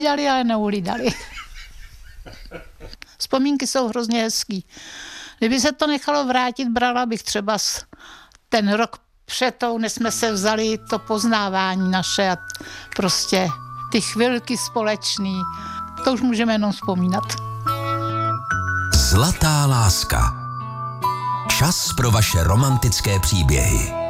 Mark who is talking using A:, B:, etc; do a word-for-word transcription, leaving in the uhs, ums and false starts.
A: Dělali, ale neuhlídali. Vzpomínky jsou hrozně hezký. Kdyby se to nechalo vrátit, brala bych třeba ten rok před tou, než jsme se vzali, to poznávání naše a prostě ty chvilky společný. To už můžeme jenom vzpomínat.
B: Zlatá láska. Čas pro vaše romantické příběhy.